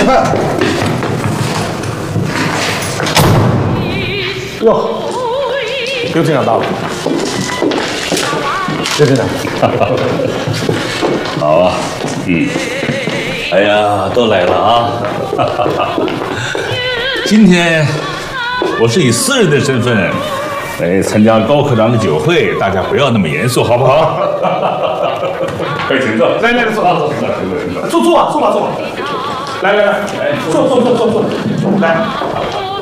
饭。哟，刘厅长到了。刘厅长， 好啊，哎呀，都来了啊！今天我是以私人的身份来参加高科长的酒会，大家不要那么严肃，好不好？快请坐，来，坐啊，坐吧。来，坐，来。